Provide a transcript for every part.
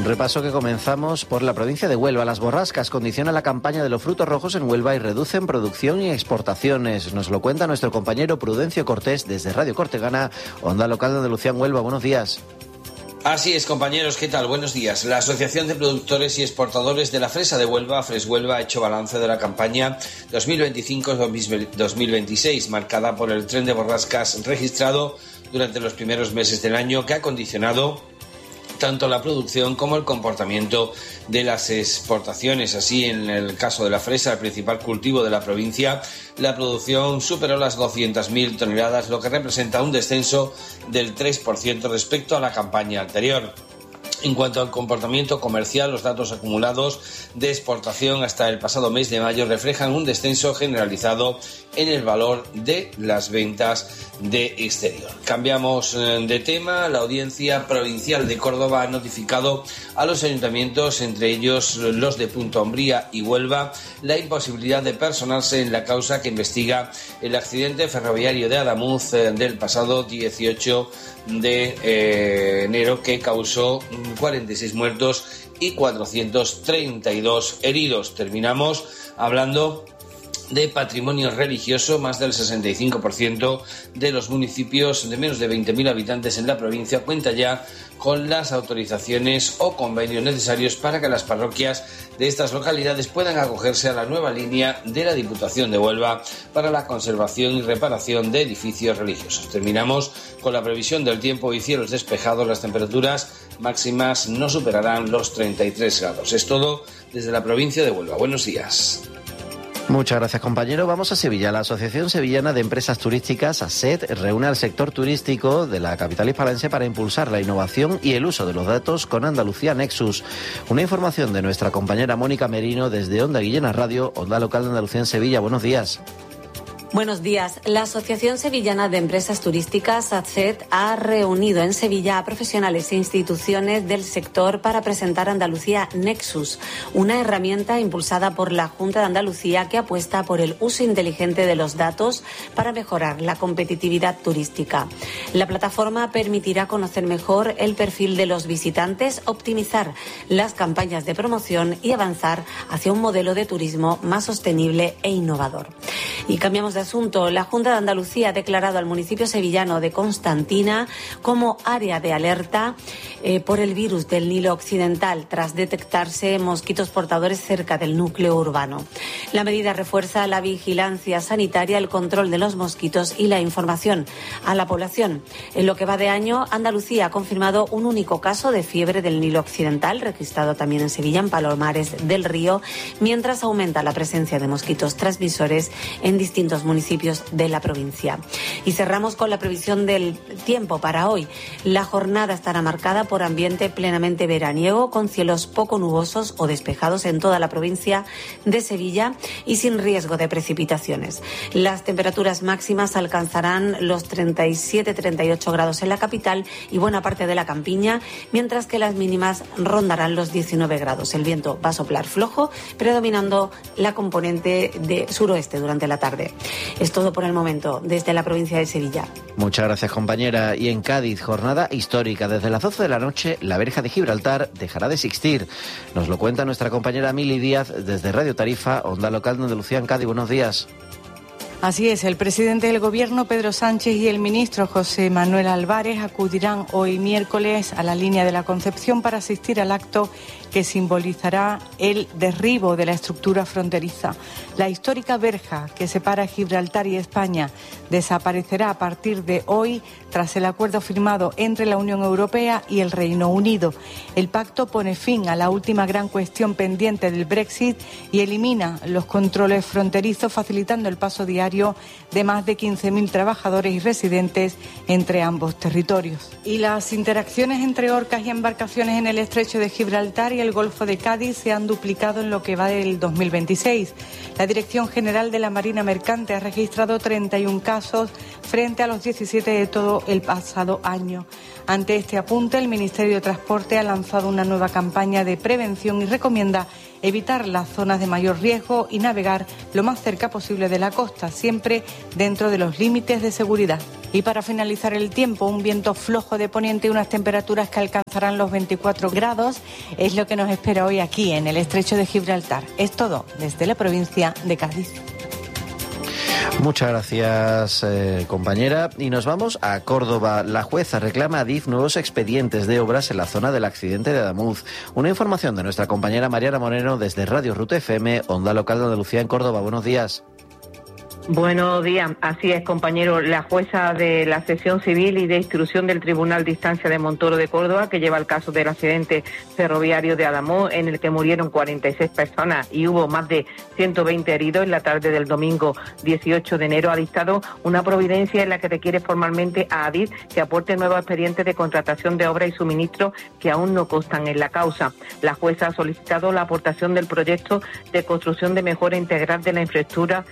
Un repaso que comenzamos por la provincia de Huelva. Las borrascas condicionan la campaña de los frutos rojos en Huelva y reducen producción y exportaciones. Nos lo cuenta nuestro compañero Prudencio Cortés desde Radio Cortegana, Onda Local de Andalucía en Huelva. Buenos días. Así es, compañeros, ¿qué tal? Buenos días. La Asociación de Productores y Exportadores de la Fresa de Huelva, Freshuelva, ha hecho balance de la campaña 2025-2026, marcada por el tren de borrascas registrado durante los primeros meses del año, que ha condicionado tanto la producción como el comportamiento de las exportaciones. Así, en el caso de la fresa, el principal cultivo de la provincia, la producción superó las 200.000 toneladas, lo que representa un descenso del 3% respecto a la campaña anterior. En cuanto al comportamiento comercial, los datos acumulados de exportación hasta el pasado mes de mayo reflejan un descenso generalizado en el valor de las ventas de exterior. Cambiamos de tema. La Audiencia Provincial de Córdoba ha notificado a los ayuntamientos, entre ellos los de Punta Umbría y Huelva, la imposibilidad de personarse en la causa que investiga el accidente ferroviario de Adamuz del pasado 18 de enero, que causó 46 muertos y 432 heridos. Terminamos hablando de patrimonio religioso. Más del 65% de los municipios de menos de 20.000 habitantes en la provincia cuenta ya con las autorizaciones o convenios necesarios para que las parroquias de estas localidades puedan acogerse a la nueva línea de la Diputación de Huelva para la conservación y reparación de edificios religiosos. Terminamos con la previsión del tiempo y cielos despejados. Las temperaturas máximas no superarán los 33 grados. Es todo desde la provincia de Huelva. Buenos días. Muchas gracias, compañero. Vamos a Sevilla. La Asociación Sevillana de Empresas Turísticas, ASET, reúne al sector turístico de la capital hispalense para impulsar la innovación y el uso de los datos con Andalucía Nexus. Una información de nuestra compañera Mónica Merino desde Onda Guillena Radio, Onda Local de Andalucía en Sevilla. Buenos días. Buenos días. La Asociación Sevillana de Empresas Turísticas, ASET, ha reunido en Sevilla a profesionales e instituciones del sector para presentar Andalucía Nexus, una herramienta impulsada por la Junta de Andalucía que apuesta por el uso inteligente de los datos para mejorar la competitividad turística. La plataforma permitirá conocer mejor el perfil de los visitantes, optimizar las campañas de promoción y avanzar hacia un modelo de turismo más sostenible e innovador. Y cambiamos de asunto. La Junta de Andalucía ha declarado al municipio sevillano de Constantina como área de alerta por el virus del Nilo Occidental, tras detectarse mosquitos portadores cerca del núcleo urbano. La medida refuerza la vigilancia sanitaria, el control de los mosquitos y la información a la población. En lo que va de año, Andalucía ha confirmado un único caso de fiebre del Nilo Occidental, registrado también en Sevilla, en Palomares del Río, mientras aumenta la presencia de mosquitos transmisores en distintos municipios de la provincia. Y cerramos con la previsión del tiempo para hoy. La jornada estará marcada por ambiente plenamente veraniego, con cielos poco nubosos o despejados en toda la provincia de Sevilla y sin riesgo de precipitaciones. Las temperaturas máximas alcanzarán los 37-38 grados en la capital y buena parte de la campiña, mientras que las mínimas rondarán los 19 grados. El viento va a soplar flojo, predominando la componente de suroeste durante la tarde. Es todo por el momento desde la provincia de Sevilla. Muchas gracias, compañera. Y en Cádiz, jornada histórica. Desde las 12 de la noche, la verja de Gibraltar dejará de existir. Nos lo cuenta nuestra compañera Mili Díaz desde Radio Tarifa, Onda Local de Andalucía en Cádiz. Buenos días. Así es, el presidente del Gobierno, Pedro Sánchez, y el ministro José Manuel Álvarez acudirán hoy miércoles a la línea de la Concepción para asistir al acto que simbolizará el derribo de la estructura fronteriza. La histórica verja que separa Gibraltar y España desaparecerá a partir de hoy tras el acuerdo firmado entre la Unión Europea y el Reino Unido. El pacto pone fin a la última gran cuestión pendiente del Brexit y elimina los controles fronterizos, facilitando el paso diario de más de 15.000 trabajadores y residentes entre ambos territorios. Y las interacciones entre orcas y embarcaciones en el estrecho de Gibraltar y el Golfo de Cádiz se han duplicado en lo que va del 2026. La Dirección General de la Marina Mercante ha registrado 31 casos frente a los 17 de todo el pasado año. Ante este apunte, el Ministerio de Transporte ha lanzado una nueva campaña de prevención y recomienda evitar las zonas de mayor riesgo y navegar lo más cerca posible de la costa, siempre dentro de los límites de seguridad. Y para finalizar el tiempo, un viento flojo de poniente y unas temperaturas que alcanzarán los 24 grados es lo que nos espera hoy aquí en el Estrecho de Gibraltar. Es todo desde la provincia de Cádiz. Muchas gracias, compañera. Y nos vamos a Córdoba. La jueza reclama a Adif nuevos expedientes de obras en la zona del accidente de Adamuz. Una información de nuestra compañera Mariana Moreno desde Radio Ruta FM, Onda Local de Andalucía en Córdoba. Buenos días. Buenos días, así es, compañero. La jueza de la sección civil y de instrucción del Tribunal de Instancia de Montoro de Córdoba, que lleva el caso del accidente ferroviario de Adamuz, en el que murieron 46 personas y hubo más de 120 heridos en la tarde del domingo 18 de enero, ha dictado una providencia en la que requiere formalmente a Adif que aporte nuevos expedientes de contratación de obra y suministro que aún no constan en la causa. La jueza ha solicitado la aportación del proyecto de construcción de mejora integral de la infraestructura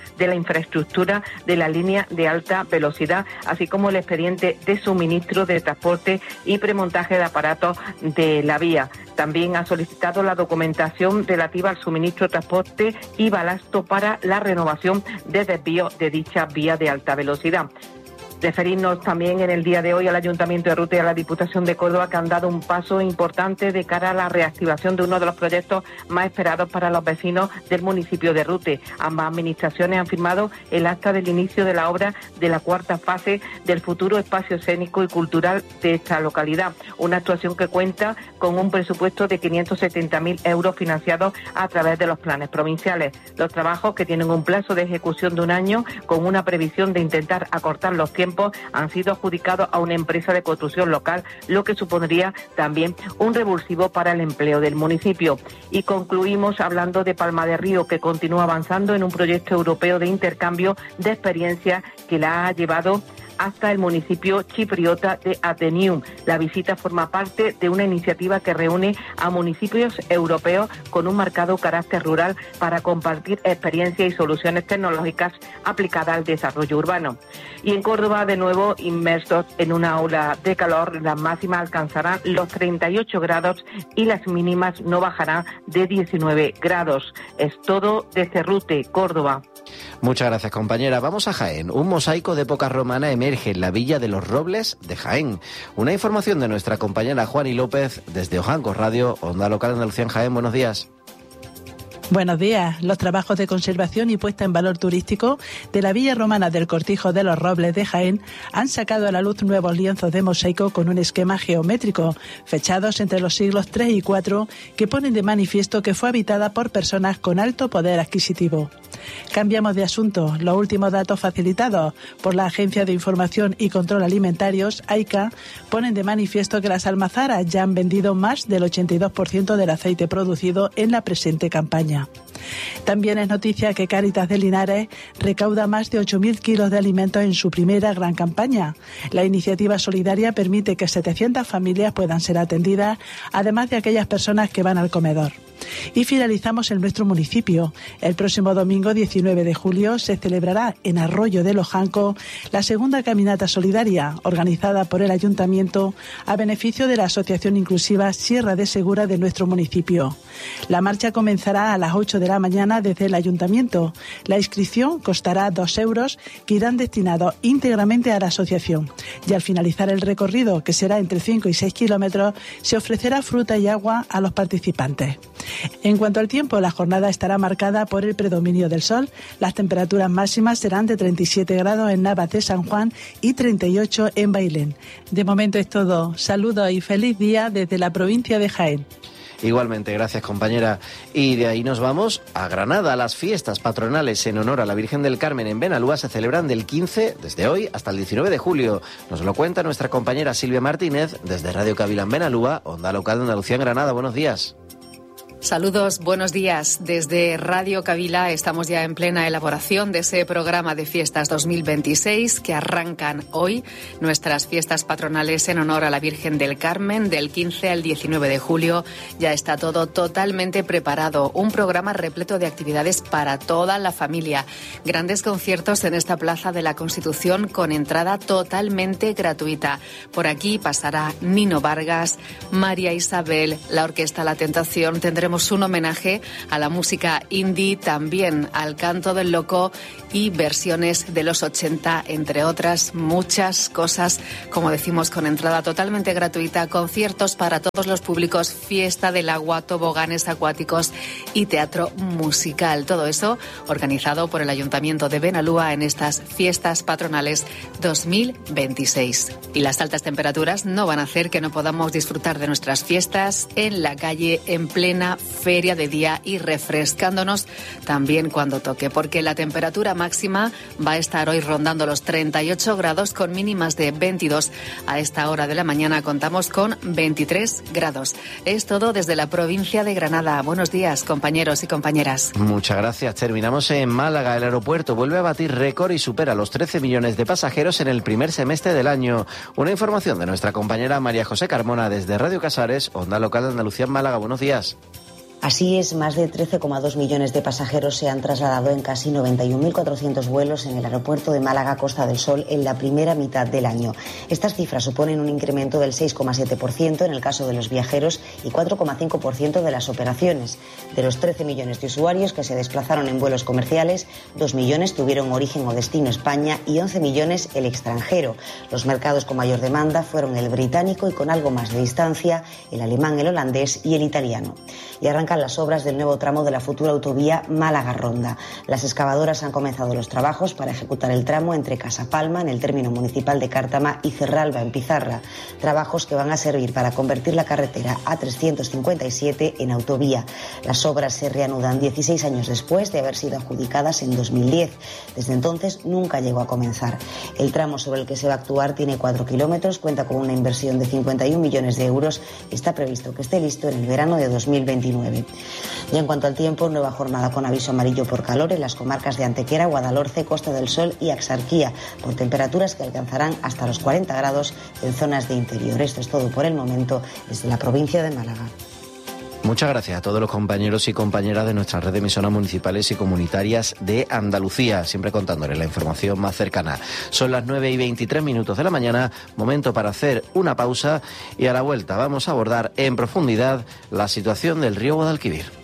de la línea de alta velocidad, así como el expediente de suministro de transporte y premontaje de aparatos de la vía. También ha solicitado la documentación relativa al suministro, transporte y balasto para la renovación de desvío de dicha vía de alta velocidad. Referirnos también en el día de hoy al Ayuntamiento de Rute y a la Diputación de Córdoba, que han dado un paso importante de cara a la reactivación de uno de los proyectos más esperados para los vecinos del municipio de Rute. Ambas administraciones han firmado el acta del inicio de la obra de la cuarta fase del futuro espacio escénico y cultural de esta localidad. Una actuación que cuenta con un presupuesto de 570.000 euros financiados a través de los planes provinciales. Los trabajos, que tienen un plazo de ejecución de un año con una previsión de intentar acortar los tiempos, han sido adjudicados a una empresa de construcción local, lo que supondría también un revulsivo para el empleo del municipio. Y concluimos hablando de Palma de Río, que continúa avanzando en un proyecto europeo de intercambio de experiencias que la ha llevado hasta el municipio chipriota de Ateneum. La visita forma parte de una iniciativa que reúne a municipios europeos con un marcado carácter rural para compartir experiencias y soluciones tecnológicas aplicadas al desarrollo urbano. Y en Córdoba, de nuevo, inmersos en una ola de calor, las máximas alcanzarán los 38 grados y las mínimas no bajarán de 19 grados. Es todo desde Rute, Córdoba. Muchas gracias, compañera. Vamos a Jaén. Un mosaico de época romana emerge en la Villa de los Robles de Jaén. Una información de nuestra compañera Juani López desde Ojancos Radio, Onda Local de Andalucía en Jaén. Buenos días. Buenos días. Los trabajos de conservación y puesta en valor turístico de la Villa Romana del Cortijo de los Robles de Jaén han sacado a la luz nuevos lienzos de mosaico con un esquema geométrico, fechados entre los siglos III y IV, que ponen de manifiesto que fue habitada por personas con alto poder adquisitivo. Cambiamos de asunto. Los últimos datos facilitados por la Agencia de Información y Control Alimentarios, AICA, ponen de manifiesto que las almazaras ya han vendido más del 82% del aceite producido en la presente campaña. También es noticia que Cáritas de Linares recauda más de 8.000 kilos de alimentos en su primera gran campaña. La iniciativa solidaria permite que 700 familias puedan ser atendidas, además de aquellas personas que van al comedor. Y finalizamos en nuestro municipio. El próximo domingo 19 de julio se celebrará en Arroyo de Lojanco la segunda caminata solidaria organizada por el Ayuntamiento a beneficio de la Asociación Inclusiva Sierra de Segura de nuestro municipio. La marcha comenzará a las 8 de la mañana desde el Ayuntamiento. La inscripción costará 2 euros que irán destinados íntegramente a la asociación. Y al finalizar el recorrido, que será entre 5 y 6 kilómetros, se ofrecerá fruta y agua a los participantes. En cuanto al tiempo, la jornada estará marcada por el predominio del sol. Las temperaturas máximas serán de 37 grados en Navas de San Juan y 38 en Bailén. De momento es todo. Saludos y feliz día desde la provincia de Jaén. Igualmente, gracias, compañera. Y de ahí nos vamos a Granada. Las fiestas patronales en honor a la Virgen del Carmen en Benalúa se celebran del 15, desde hoy, hasta el 19 de julio. Nos lo cuenta nuestra compañera Silvia Martínez desde Radio Cavilán Benalúa, Onda Local de Andalucía en Granada. Buenos días. Saludos, buenos días. Desde Radio Cavila estamos ya en plena elaboración de ese programa de fiestas 2026 que arrancan hoy, nuestras fiestas patronales en honor a la Virgen del Carmen, del 15 al 19 de julio. Ya está todo totalmente preparado, un programa repleto de actividades para toda la familia. Grandes conciertos en esta Plaza de la Constitución con entrada totalmente gratuita. Por aquí pasará Nino Vargas, María Isabel, la Orquesta La Tentación, tendremos haremos un homenaje a la música indie, también al canto del loco y versiones de los 80, entre otras muchas cosas, como decimos, con entrada totalmente gratuita, conciertos para todos los públicos, fiesta del agua, toboganes acuáticos y teatro musical. Todo eso organizado por el Ayuntamiento de Benalúa en estas fiestas patronales 2026. Y las altas temperaturas no van a hacer que no podamos disfrutar de nuestras fiestas en la calle, en plena feria de día y refrescándonos también cuando toque, porque la temperatura máxima va a estar hoy rondando los 38 grados con mínimas de 22. A esta hora de la mañana contamos con 23 grados. Es todo desde la provincia de Granada. Buenos días, compañeros y compañeras. Muchas gracias. Terminamos en Málaga. El aeropuerto vuelve a batir récord y supera los 13 millones de pasajeros en el primer semestre del año. Una información de nuestra compañera María José Carmona desde Radio Casares, Onda Local de Andalucía en Málaga. Buenos días. Así es, más de 13,2 millones de pasajeros se han trasladado en casi 91.400 vuelos en el aeropuerto de Málaga Costa del Sol en la primera mitad del año. Estas cifras suponen un incremento del 6,7% en el caso de los viajeros y 4,5% de las operaciones. De los 13 millones de usuarios que se desplazaron en vuelos comerciales, 2 millones tuvieron origen o destino España y 11 millones el extranjero. Los mercados con mayor demanda fueron el británico y con algo más de distancia, el alemán, el holandés y el italiano. Y arrancan las obras del nuevo tramo de la futura autovía Málaga-Ronda. Las excavadoras han comenzado los trabajos para ejecutar el tramo entre Casapalma, en el término municipal de Cártama, y Cerralba, en Pizarra. Trabajos que van a servir para convertir la carretera A357 en autovía. Las obras se reanudan 16 años después de haber sido adjudicadas en 2010. Desde entonces nunca llegó a comenzar. El tramo sobre el que se va a actuar tiene 4 kilómetros, cuenta con una inversión de 51 millones de euros y está previsto que esté listo en el verano de 2029. Y en cuanto al tiempo, nueva jornada con aviso amarillo por calor en las comarcas de Antequera, Guadalhorce, Costa del Sol y Axarquía, por temperaturas que alcanzarán hasta los 40 grados en zonas de interior. Esto es todo por el momento desde la provincia de Málaga. Muchas gracias a todos los compañeros y compañeras de nuestra red de emisoras municipales y comunitarias de Andalucía, siempre contándoles la información más cercana. Son las 9:23 de la mañana, momento para hacer una pausa y a la vuelta vamos a abordar en profundidad la situación del río Guadalquivir.